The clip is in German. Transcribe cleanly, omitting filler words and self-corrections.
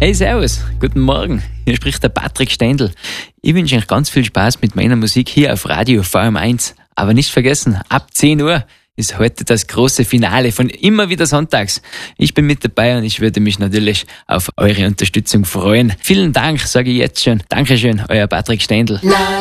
Hey, servus, guten Morgen. Hier spricht der Patrick Stendl. Ich wünsche euch ganz viel Spaß mit meiner Musik hier auf Radio VM1. Aber nicht vergessen, ab 10 Uhr ist heute das große Finale von Immer wieder sonntags. Ich bin mit dabei und ich würde mich natürlich auf eure Unterstützung freuen. Vielen Dank, sage ich jetzt schon. Dankeschön, euer Patrick Stendl.